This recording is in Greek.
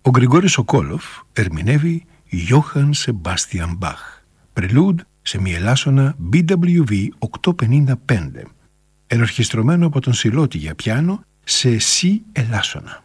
Ο Γρηγόρης Σοκόλοφ ερμηνεύει Johann Sebastian Bach, πρελούντ σε μη ελάσσονα BWV 855, ενορχιστρωμένο από τον Σιλότη για πιάνο σε σι ελάσσονα.